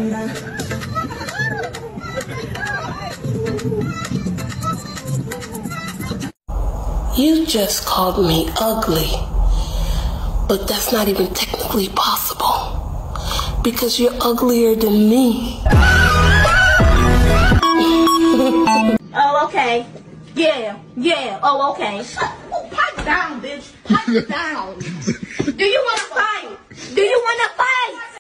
You just called me ugly, but that's not even technically possible because you're uglier than me. Oh, okay. Yeah. Oh, okay. Oh, pipe down, bitch. Pipe down. Do you want to fight?